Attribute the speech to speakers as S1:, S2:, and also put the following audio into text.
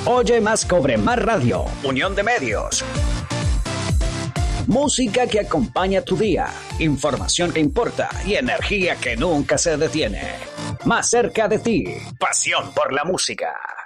S1: Oye más, cobre más radio. Unión de medios. Música que acompaña tu día, información que importa y energía que nunca se detiene. Más cerca de ti, pasión por la música.